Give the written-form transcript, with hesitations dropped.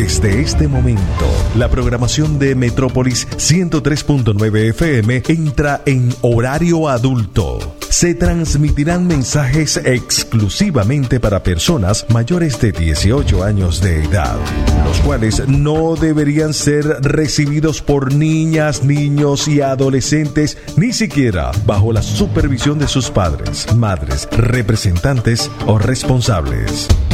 Desde este momento, la programación de Metrópolis 103.9 FM entra en horario adulto. Se transmitirán mensajes exclusivamente para personas mayores de 18 años de edad, los cuales no deberían ser recibidos por niñas, niños y adolescentes, ni siquiera bajo la supervisión de sus padres, madres, representantes o responsables.